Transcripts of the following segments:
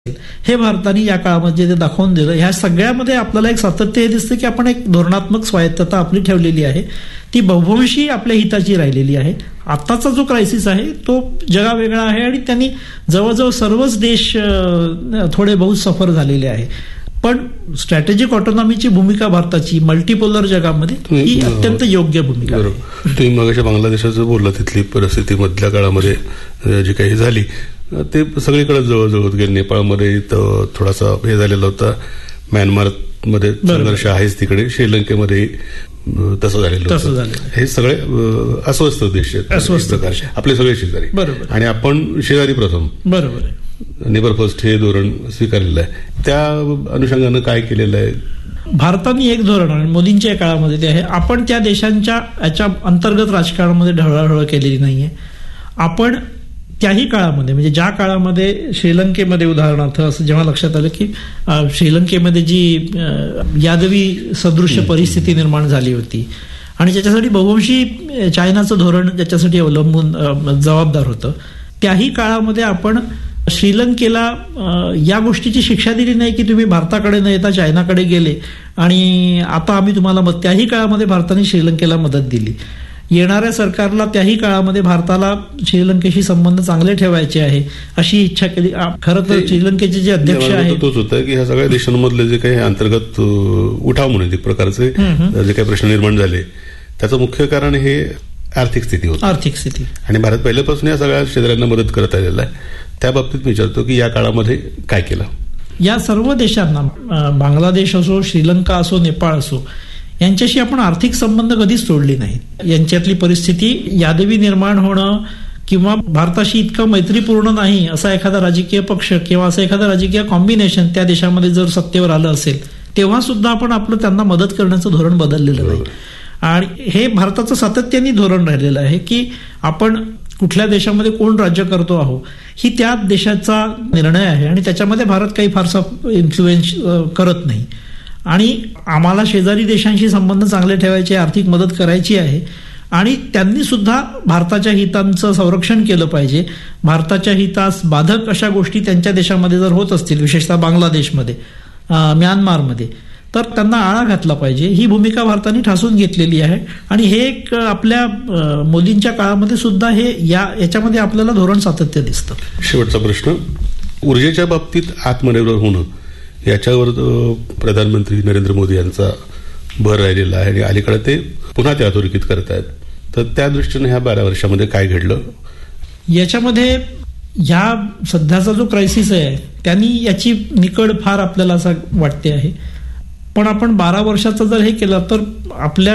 हे भारताने या काळामध्ये जे दाखवून दिलं. ह्या सगळ्यामध्ये आपल्याला एक सातत्य हे दिसतं की आपण एक धोरणात्मक स्वायत्तता आपली ठेवलेली आहे, ती बहुभंशी आपल्या हिताची राहिलेली आहे. आताचा जो क्रायसिस आहे तो जगावेगळा आहे आणि त्यांनी जवळजवळ सर्वच देश थोडे बहुत सफर झालेले आहे. पण स्ट्रॅटेजिक ऑटोनॉमीची भूमिका भारताची मल्टीपोलर जगामध्ये ही अत्यंत योग्य भूमिका आहे. तुम्ही मगाशी बांगलादेशाचं बोलला, तिथली परिस्थिती मधल्या काळामध्ये जी काही झाली ते सगळीकडे जवळजवळ होत गेले. नेपाळमध्ये थोडासा हे झालेला होता, म्यानमारमध्ये संघर्ष आहेच, तिकडे श्रीलंकेमध्ये तसं झालेलं होतं. हे सगळे अस्वस्थ देश आहेत आपले सगळे शेजारी. बरोबर. आणि आपण शेजारी प्रथम, बरोबर, नेबर फर्स्ट हे धोरण स्वीकारलेलं आहे. त्या अनुषंगानं काय केलेलं आहे भारताने? एक धोरण आणि मोदींच्या काळामध्ये ते आहे, आपण त्या देशांच्या याच्या अंतर्गत राजकारणामध्ये ढवळाढवळ केलेली नाहीये. आपण त्याही काळामध्ये म्हणजे ज्या काळामध्ये श्रीलंकेमध्ये उदाहरणार्थ असं जेव्हा लक्षात आलं की श्रीलंकेमध्ये जी यादवी सदृश्य परिस्थिती निर्माण झाली होती आणि ज्याच्यासाठी बहुवंशी चायनाचं धोरण ज्याच्यासाठी अवलंबून जबाबदार होतं, त्याही काळामध्ये आपण श्रीलंकेला या गोष्टीची शिक्षा दिली नाही की तुम्ही भारताकडे न येता चायनाकडे गेले आणि आता आम्ही तुम्हाला त्याही काळामध्ये भारताने श्रीलंकेला मदत दिली. येणाऱ्या सरकारला त्याही काळामध्ये भारताला श्रीलंकेशी संबंध चांगले ठेवायचे आहे अशी इच्छा केली. खरं तर श्रीलंकेचे जे अध्यक्ष आहेत तोच होता की ह्या सगळ्या देशांमधले जे काही अंतर्गत उठाव म्हणून एक प्रकारचे जे काही प्रश्न निर्माण झाले त्याचं मुख्य कारण हे आर्थिक स्थिती होती. आर्थिक स्थिती आणि भारत पहिल्यापासून या सगळ्या शेजाऱ्यांना मदत करत आलेला आहे. त्या बाबतीत विचारतो की या काळामध्ये काय केलं? या सर्व देशांना बांगलादेश असो, श्रीलंका असो, नेपाळ असो, यांच्याशी आपण आर्थिक संबंध कधीच तोडले नाहीत. यांच्यातली परिस्थिती यादवी निर्माण होणं किंवा भारताशी इतकं मैत्रीपूर्ण नाही असा एखादा राजकीय पक्ष किंवा असं एखादं राजकीय कॉम्बिनेशन त्या देशामध्ये जर सत्तेवर आलं असेल तेव्हा सुद्धा आपण आपलं त्यांना मदत करण्याचं धोरण बदललेलं नाही. आणि हे भारताचं सातत्याने धोरण राहिलेलं आहे की आपण कुठल्या देशामध्ये कोण राज्य करतो आहोत ही त्या देशाचा निर्णय आहे आणि त्याच्यामध्ये भारत काही फारसा इन्फ्लुएन्स करत नाही. आणि आम्हाला शेजारी देशांशी संबंध चांगले ठेवायचे, आर्थिक मदत करायची आहे आणि त्यांनी सुद्धा भारताच्या हितांचं संरक्षण केलं पाहिजे. भारताच्या हितास बाधक अशा गोष्टी त्यांच्या देशामध्ये जर होत असतील, विशेषतः बांगलादेशमध्ये, म्यानमारमध्ये, तर त्यांना आळा घातला पाहिजे. ही भूमिका भारताने ठासून घेतलेली आहे आणि हे एक आपल्या मोदींच्या काळामध्ये सुद्धा हे याच्यामध्ये आपल्याला धोरण सातत्य दिसतं. शेवटचा प्रश्न, ऊर्जेच्या बाबतीत आत्मनिर्भर होणं याच्यावर प्रधानमंत्री नरेंद्र मोदी यांचा भर राहिलेला आहे आणि अलीकडे ते पुन्हा ते अधोरेखित करत आहेत. तर त्या दृष्टीने ह्या 12 वर्षामध्ये काय घडलं? याच्यामध्ये ह्या सध्याचा जो क्रायसिस आहे त्यांनी याची निकड फार आपल्याला असं वाटते आहे. पण आपण 12 वर्षाचं जर हे केलं तर आपल्या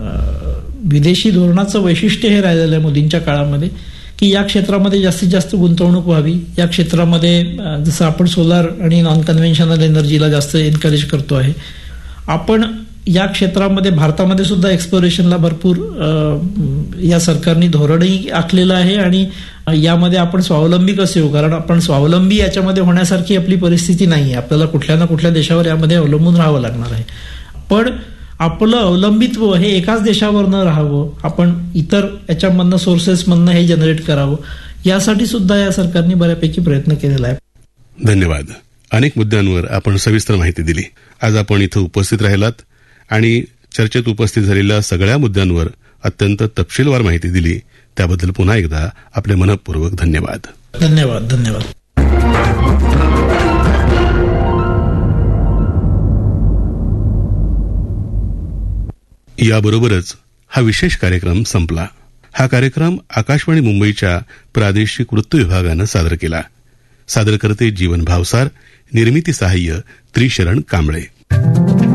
विदेशी धोरणाचं वैशिष्ट्य हे राहिलेलं आहे मोदींच्या काळामध्ये की या क्षेत्रामध्ये जास्तीत जास्त गुंतवणूक व्हावी. या क्षेत्रामध्ये जसं आपण सोलार आणि नॉन कन्व्हेन्शनल एनर्जीला जास्त एनकरेज करतो आहे. आपण या क्षेत्रामध्ये भारतामध्ये सुद्धा एक्सप्लोरेशनला भरपूर या सरकारने धोरणही आखलेलं आहे आणि यामध्ये आपण स्वावलंबी कसे होऊ, कारण आपण स्वावलंबी याच्यामध्ये होण्यासारखी आपली परिस्थिती नाही. आपल्याला कुठल्या ना कुठल्या देशावर यामध्ये अवलंबून राहावं लागणार आहे. पण आपलं अवलंबित्व हे एकाच देशावर न राहावं, आपण इतर याच्यामधनं सोर्सेसमधनं हे जनरेट करावं, यासाठी सुद्धा या सरकारने बऱ्यापैकी प्रयत्न केलेला आहे. धन्यवाद. अनेक मुद्द्यांवर आपण सविस्तर माहिती दिली. आज आपण इथं उपस्थित राहिलात आणि चर्चेत उपस्थित झालेल्या सगळ्या मुद्द्यांवर अत्यंत तपशीलवार माहिती दिली. त्याबद्दल पुन्हा एकदा आपले मनःपूर्वक धन्यवाद. धन्यवाद. धन्यवाद. याबरोबरच हा विशेष कार्यक्रम संपला. हा कार्यक्रम आकाशवाणी मुंबईच्या प्रादेशिक वृत्त विभागानं सादर केला. सादरकर्ते जीवन भावसार, निर्मिती सहाय्य त्रिशरण कांबळे.